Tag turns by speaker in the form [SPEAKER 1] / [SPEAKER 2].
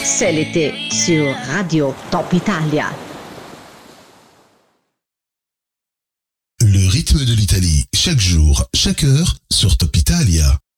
[SPEAKER 1] C'est l'été sur Radio Top Italia.
[SPEAKER 2] Le rythme de l'Italie, chaque jour, chaque heure, sur Top Italia.